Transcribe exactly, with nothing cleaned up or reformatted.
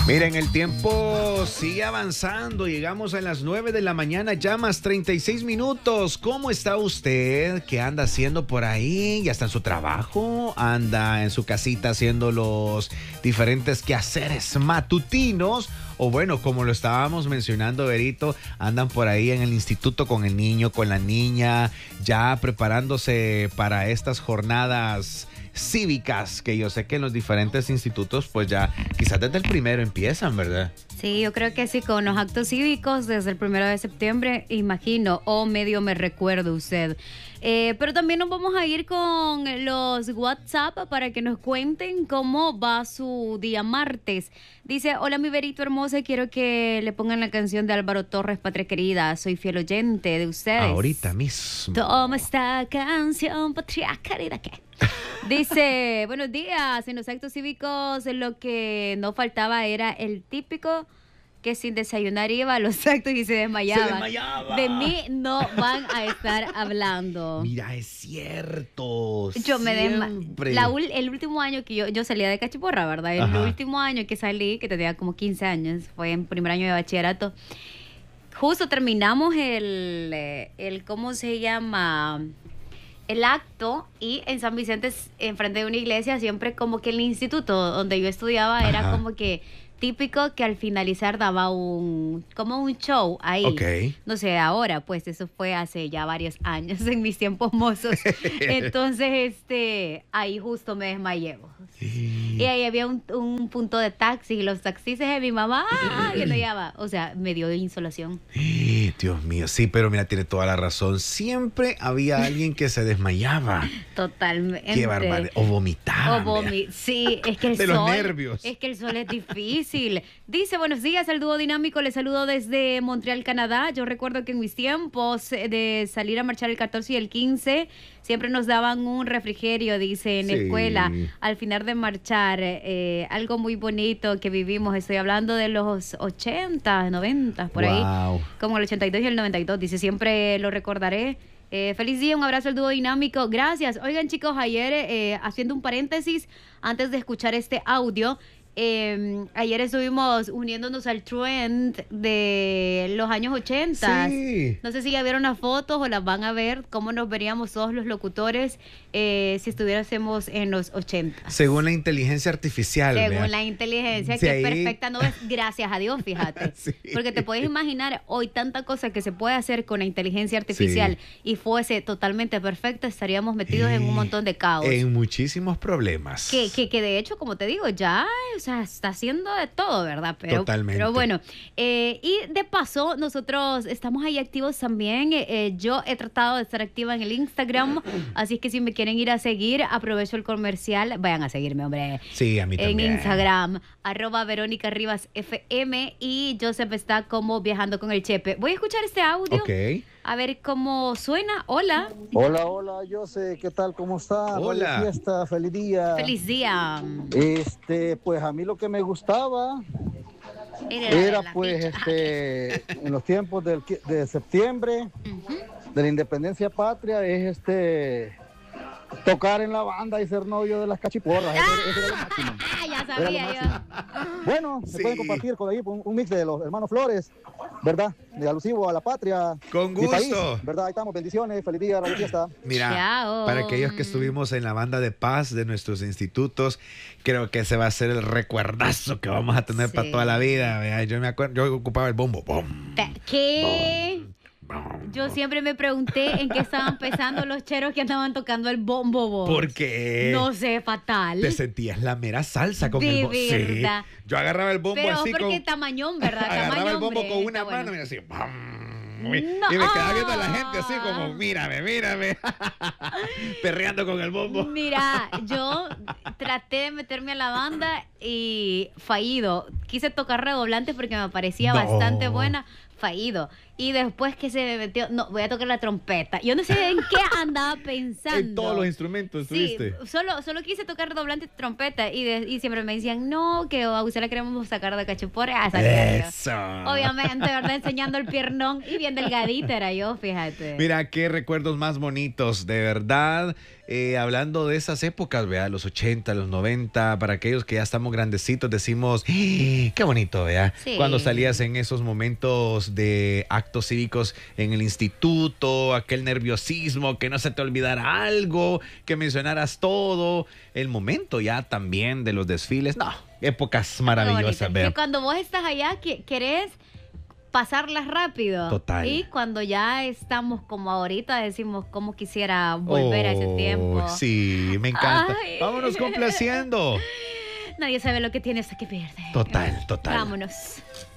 Miren, el tiempo sigue avanzando. Llegamos a las nueve de la mañana, ya más treinta y seis minutos. ¿Cómo está usted? ¿Qué anda haciendo por ahí? ¿Ya está en su trabajo? ¿Anda en su casita haciendo los diferentes quehaceres matutinos? O bueno, como lo estábamos mencionando, Berito, andan por ahí en el instituto con el niño, con la niña, ya preparándose para estas jornadas cívicas, que yo sé que en los diferentes institutos pues ya quizás desde el primero empiezan, ¿verdad? Sí, yo creo que sí, con los actos cívicos desde el primero de septiembre, imagino, o medio me recuerdo usted. Eh, pero también nos vamos a ir con los WhatsApp para que nos cuenten cómo va su día martes. Dice, hola mi Berito hermosa, quiero que le pongan la canción de Álvaro Torres, Patria Querida, soy fiel oyente de ustedes. Ahorita mismo. Toma esta canción, Patria Querida, ¿qué? Dice, buenos días, en los actos cívicos lo que no faltaba era el típico que sin desayunar iba a los actos y se desmayaba. Se desmayaba. De mí no van a estar hablando. Mira, es cierto. Yo me desmayé. El último año que yo, yo salía de Cachiporra, ¿verdad? El Ajá. último año que salí, que tenía como quince años, fue en primer año de bachillerato. Justo terminamos el, el ¿cómo se llama? El acto, y en San Vicente, enfrente de una iglesia, siempre como que el instituto donde yo estudiaba Ajá. era como que típico que al finalizar daba un como un show ahí. Okay. No sé, ahora, pues eso fue hace ya varios años, en mis tiempos mozos. Entonces, este, ahí justo me desmayé. Sí. Y ahí había un, un punto de taxi y los taxistas de mi mamá, ¡ah! Y no llevaba. O sea, me dio insolación. Dios mío, sí, pero mira, tiene toda la razón. Siempre había alguien que se desmayaba. Totalmente. Qué barbaridad. O vomitaba. O vomi sí, es que el de sol. los nervios. Es que el sol es difícil. Dice, buenos días al dúo dinámico, les saludo desde Montreal, Canadá. Yo recuerdo que en mis tiempos de salir a marchar el catorce y el quince, siempre nos daban un refrigerio, dice, en la sí. escuela, al final de marchar. Eh, algo muy bonito que vivimos, estoy hablando de los ochenta, noventa, por wow. ahí, como el ochenta y dos y el noventa y dos, dice, siempre lo recordaré. Eh, feliz día, un abrazo al dúo dinámico, gracias. Oigan chicos, ayer, eh, haciendo un paréntesis, antes de escuchar este audio, Eh, ayer estuvimos uniéndonos al trend de los años ochenta. Sí. No sé si ya vieron las fotos o las van a ver, cómo nos veríamos todos los locutores eh, si estuviésemos en los ochenta. Según la inteligencia artificial. Según vea. la inteligencia, sí, que ahí... es perfecta, no es gracias a Dios, fíjate. Sí. Porque te puedes imaginar hoy tanta cosa que se puede hacer con la inteligencia artificial sí. y fuese totalmente perfecta, estaríamos metidos eh, en un montón de caos. En muchísimos problemas. Que, que, que de hecho, como te digo, ya... O sea, está haciendo de todo, ¿verdad? Pero, Totalmente. Pero bueno, eh, y de paso, nosotros estamos ahí activos también. Eh, yo he tratado de estar activa en el Instagram, así es que si me quieren ir a seguir, aprovecho el comercial. Vayan a seguirme, hombre. Sí, a mí también. En Instagram, arroba Verónica Rivas F M, y Joseph está como Viajando con el Chepe. Voy a escuchar este audio. Ok. A ver cómo suena. Hola. Hola, hola, José, ¿qué tal? ¿Cómo está? Hola. Feliz fiesta, feliz día. Feliz día. Este, pues a mí lo que me gustaba era, era pues este en los tiempos del, de septiembre uh-huh. de la independencia patria es este tocar en la banda y ser novio de las cachiporras. ¡Ah! Eso, eso era lo máximo. Ya sabía yo. Bueno, sí. se pueden compartir con ahí un, un mix de los hermanos Flores, ¿verdad? De alusivo a la patria. Con gusto. País, ¿verdad? Ahí estamos. Bendiciones. Feliz día, feliz fiesta. Mira, Chao. Para aquellos que estuvimos en la banda de paz de nuestros institutos, creo que ese va a ser el recuerdazo que vamos a tener sí. para toda la vida. ¿Vea? Yo me acuerdo, yo ocupaba el bombo. Bom, ¿Qué? Bom. Yo siempre me pregunté en qué estaban pensando los cheros que andaban tocando el bombo. Vos. ¿Por qué? No sé, fatal. Te sentías la mera salsa con de el bombo. Verdad. Sí. Yo agarraba el bombo Pero así porque con... tamañón, ¿verdad? agarraba tamañón, el bombo hombre, con una bueno. mano y así... ¡Bam! No. Y me quedaba viendo a la gente así como, mírame, mírame. Perreando con el bombo. Mira, yo traté de meterme a la banda y fallido. Quise tocar redoblantes porque me parecía no. bastante buena. Fallido. Y después que se me metió, no, voy a tocar la trompeta. Yo no sé en qué andaba pensando. En todos los instrumentos estuviste. Sí, solo, solo quise tocar redoblante y trompeta. Y, de, y siempre me decían, no, que a usted la queremos sacar de cachupora. Eso. Obviamente, ¿verdad? Enseñando el piernón y bien delgadita era yo, fíjate. Mira, qué recuerdos más bonitos, de verdad. eh, hablando de esas épocas, vea, los ochenta, los noventa, para aquellos que ya estamos grandecitos, decimos, ¡eh, qué bonito, vea! Sí. Cuando salías en esos momentos de actos cívicos en el instituto, aquel nerviosismo, que no se te olvidara algo, que mencionaras todo, el momento ya también de los desfiles, no, épocas maravillosas, vea. Que cuando vos estás allá, que querés pasarlas rápido. Total. Y cuando ya estamos como ahorita, decimos cómo quisiera volver oh, a ese tiempo. Sí, me encanta. Ay. Vámonos complaciendo. Nadie sabe lo que tiene hasta que pierde. Total, total. Vámonos.